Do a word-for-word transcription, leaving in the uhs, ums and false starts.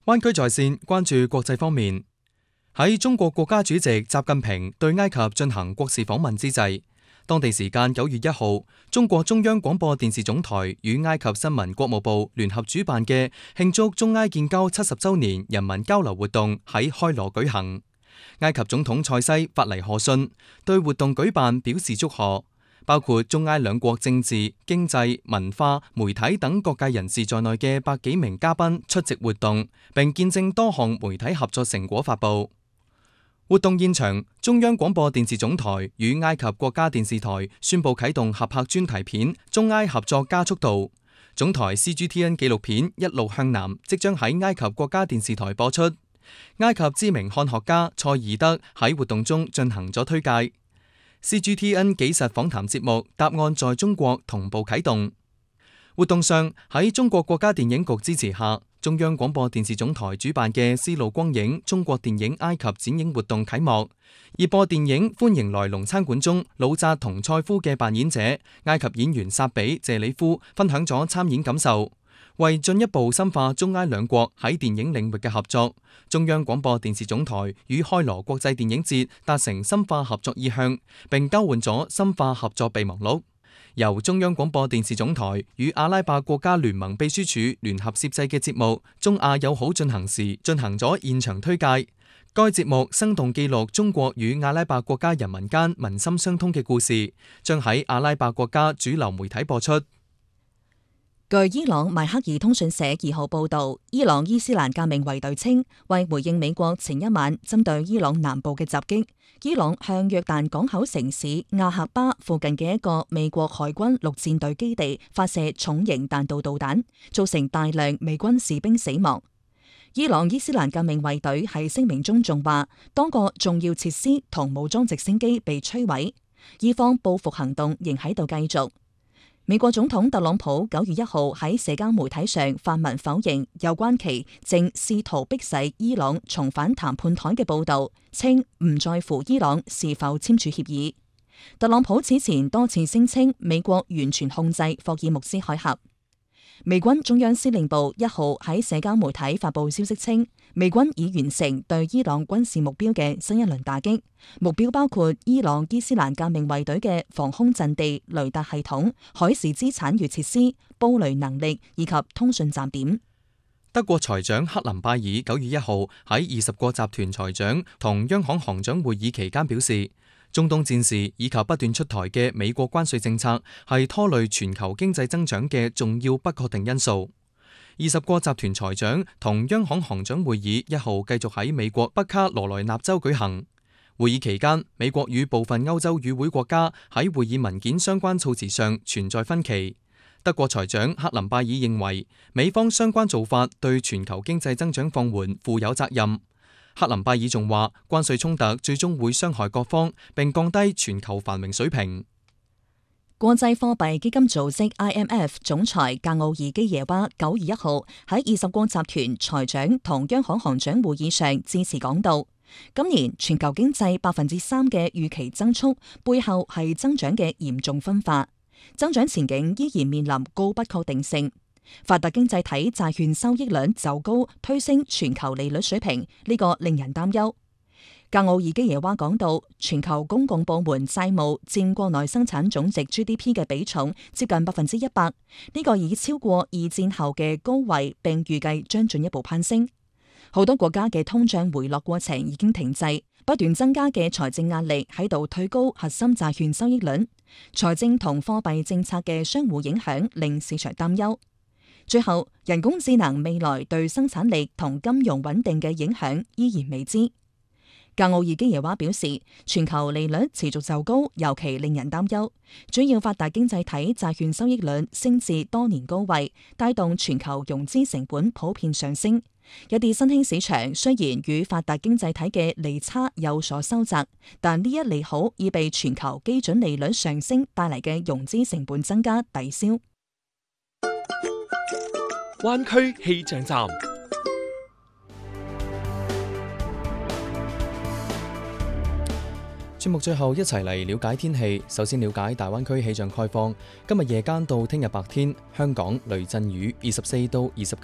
灣區在線關注國際方面，喺中國國家主席習近平對埃及進行國事訪問之際，當地時間九月一號，中國中央廣播電視總台與埃及新聞國務部聯合主辦嘅慶祝中埃建交七十週年人民交流活動喺開羅舉行。埃及總統塞西發嚟賀信，對活動舉辦表示祝賀。包括中埃兩國政治、經濟、文化、媒體等各界人士在內嘅百幾名嘉賓出席活動，並見證多項媒體合作成果發佈。活動現場，中央廣播電視總台與埃及國家電視台宣布啟動合拍專題片《中埃合作加速度》。總台 C G T N 紀錄片《一路向南》即將喺埃及國家電視台播出。埃及知名漢學家塞爾德喺活動中進行咗推介。C G T N 紀實訪談節目《答案在中國》同步啟動。活動上，喺中國國家電影局支持下，中央廣播電視總台主辦嘅絲路光影中國電影埃及展映活動啟幕。熱播電影《歡迎來龍餐館》中魯扎同塞夫嘅扮演者埃及演員薩比謝里夫分享咗參演感受。為進一步深化中埃兩國喺電影領域嘅合作，中央廣播電視總台與開羅國際電影節達成深化合作意向，並交換咗深化合作備忘錄。由中央廣播電視總台與阿拉伯國家聯盟秘書處聯合攝製嘅節目《中亞友好進行時》進行咗現場推介。該節目生動記錄中國與阿拉伯國家人民間民心相通嘅故事，將喺阿拉伯國家主流媒體播出。 據伊朗邁克爾通訊社二號報道，伊朗伊斯蘭革命衛隊稱，為回應美國前一晚針對伊朗南部嘅襲擊，伊朗向約旦港口城市亞喀巴附近嘅一個美國海軍陸戰隊基地發射重型彈道導彈，造成大量美軍士兵死亡。伊朗伊斯蘭革命衛隊喺聲明中仲話，多個重要設施同武裝直升機被摧毀，伊方報復行動仍喺度繼續。美國總統特朗普九月一號喺社交媒體上發文否認有關其正試圖迫使伊朗重返談判台嘅報道，稱唔在乎伊朗是否簽署協議。特朗普此前多次聲稱美國完全控制霍爾木茲海峽。美軍中央司令部一號喺社交媒體發布消息稱，美軍已完成對伊朗軍事目標嘅新一輪打擊，目標包括伊朗伊斯蘭革命衛隊嘅防空陣地、雷達系統、海事資產與設施、布雷能力以及通訊站點。 德國財長克林拜爾九月一號喺二十國集團財長同央行行長會議期間表示，中東戰事以及不斷出台嘅美國關稅政策係拖累全球經濟增長嘅重要不確定因素。二十國集團財長同央行行長會議一號繼續喺美國北卡羅來納州舉行。會議期間，美國與部分歐洲與會國家喺會議文件相關措辭上存在分歧。德國財長克林拜爾認為，美方相關做法對全球經濟增長放緩負有責任。克林拜爾仲話，關稅衝突最終會傷害各方，並降低全球繁榮水平。 國際貨幣基金組織 I M F 總裁格奧爾基耶娃九月一號喺二十國集團財長同央行行長會議上致辭講道，今年全球經濟百分之三嘅預期增速背後係增長嘅嚴重分化，增長前景依然面臨高不確定性。發達經濟體債券收益率走高，推升全球利率水平，呢個令人擔憂。格奧爾基耶娃講到，全球公共部門債務佔國內生產總值 G D P 嘅比重接近百分之一百，呢個已超過二戰後嘅高位，並預計將進一步攀升。好多國家嘅通脹回落過程已經停滯，不斷增加嘅財政壓力喺度推高核心債券收益率，財政同貨幣政策嘅相互影響令市場擔憂。最後，人工智能未來對生產力同金融穩定嘅影響依然未知。格奧爾基耶娃表示，全球利率持續走高，尤其令人擔憂。主要發達經濟體債券收益率升至多年高位，帶動全球融資成本普遍上升。一啲新興市場雖然與發達經濟體嘅利差有所收窄，但呢一利好已被全球基準利率上升帶嚟嘅融資成本增加抵消。 灣區氣象站， 節目最後一齊嚟了解天氣。首先了解大灣區氣象概況。今日夜間到聽日白天，香港雷陣雨，二十四到二十九